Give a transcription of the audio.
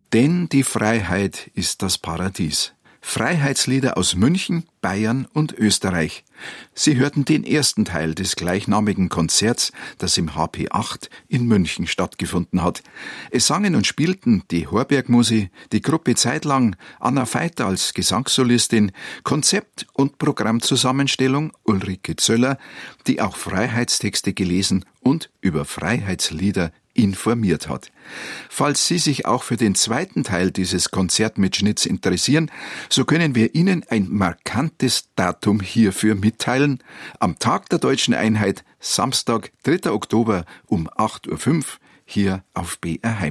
Denn die Freiheit ist das Paradies. Freiheitslieder aus München, Bayern und Österreich. Sie hörten den ersten Teil des gleichnamigen Konzerts, das im HP8 in München stattgefunden hat. Es sangen und spielten die Horberg-Musi, die Gruppe Zeitlang, Anna Veiter als Gesangssolistin, Konzept- und Programmzusammenstellung Ulrike Zöller, die auch Freiheitstexte gelesen und über Freiheitslieder informiert hat. Falls Sie sich auch für den zweiten Teil dieses Konzertmitschnitts interessieren, so können wir Ihnen ein markantes Datum hierfür mitteilen. Am Tag der Deutschen Einheit, Samstag, 3. Oktober um 8:05 Uhr hier auf BR Heimat.